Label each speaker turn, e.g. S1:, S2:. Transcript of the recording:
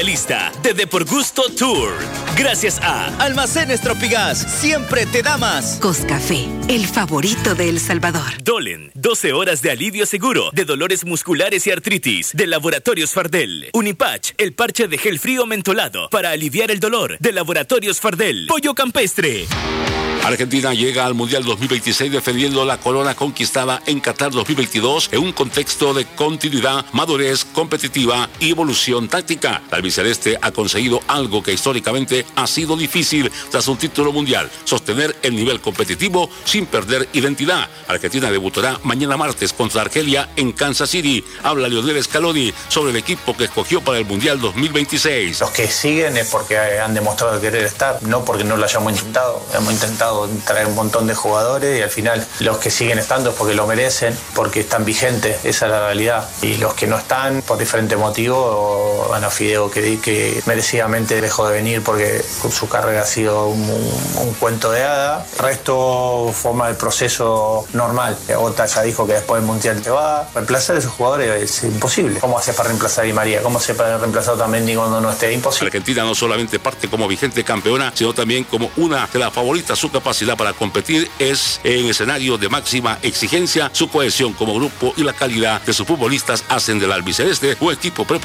S1: Lista de Depor Gusto Tour. Gracias a Almacenes Tropigas, siempre te da más.
S2: Coscafé, el favorito de El Salvador.
S1: Dolen, 12 horas de alivio seguro de dolores musculares y artritis, de Laboratorios Fardel. Unipatch, el parche de gel frío mentolado para aliviar el dolor, de Laboratorios Fardel. Pollo campestre.
S3: Argentina llega al Mundial 2026 defendiendo la corona conquistada en Qatar 2022 en un contexto de continuidad, madurez competitiva y evolución táctica. La albiceleste ha conseguido algo que históricamente ha sido difícil tras un título mundial: sostener el nivel competitivo sin perder identidad. Argentina debutará mañana martes contra Argelia en Kansas City. Habla Lionel Scaloni sobre el equipo que escogió para el Mundial 2026.
S4: Los que siguen es porque han demostrado querer estar, no porque no lo hayamos intentado. Hemos intentado traer un montón de jugadores y al final los que siguen estando es porque lo merecen, porque están vigentes, esa es la realidad. Y los que no están por diferentes motivos, Ana Fideo que merecidamente dejó de venir porque su carrera ha sido un cuento de hada. El resto forma el proceso normal. Ota ya dijo que después del Mundial te va. Reemplazar a esos jugadores es imposible. ¿Cómo haces para reemplazar a Di María? ¿Cómo haces para reemplazar también cuando no esté? Imposible.
S3: Argentina no solamente parte como vigente campeona, sino también como una de las favoritas. Su capacidad para competir es en escenario de máxima exigencia. Su cohesión como grupo y la calidad de sus futbolistas hacen del albiceleste un equipo preparado